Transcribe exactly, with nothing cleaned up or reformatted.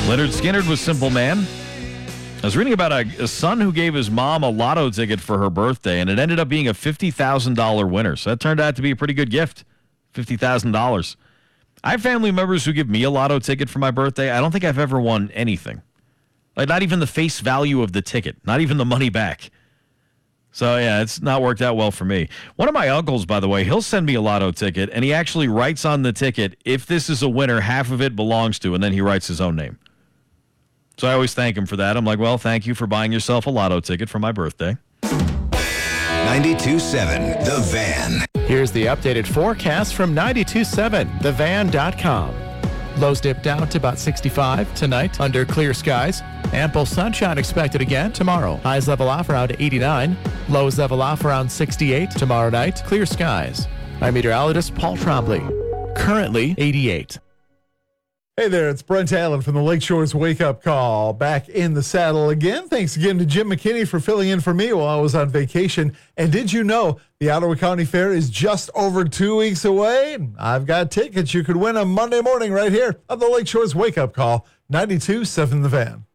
Leonard Skinner was Simple Man. I was reading about a, a son who gave his mom a lotto ticket for her birthday, and it ended up being a fifty thousand dollars winner. So that turned out to be a pretty good gift, fifty thousand dollars. I have family members who give me a lotto ticket for my birthday. I don't think I've ever won anything. Like, not even the face value of the ticket, not even the money back. So, yeah, it's not worked out well for me. One of my uncles, by the way, he'll send me a lotto ticket, and he actually writes on the ticket, if this is a winner, half of it belongs to, and then he writes his own name. So I always thank him for that. I'm like, well, thank you for buying yourself a lotto ticket for my birthday. ninety-two point seven The Van. Here's the updated forecast from ninety-two point seven the van dot com. Lows dip down to about sixty-five tonight under clear skies. Ample sunshine expected again tomorrow. Highs level off around eighty-nine. Lows level off around sixty-eight tomorrow night. Clear skies. I'm meteorologist Paul Trombley. Currently eighty-eight. Hey there, it's Brent Allen from the Lakeshore's Wake Up Call. Back in the saddle again. Thanks again to Jim McKinney for filling in for me while I was on vacation. And did you know the Ottawa County Fair is just over two weeks away? I've got tickets you could win on Monday morning right here on the Lakeshore's Wake Up Call, ninety-two point seven The Van.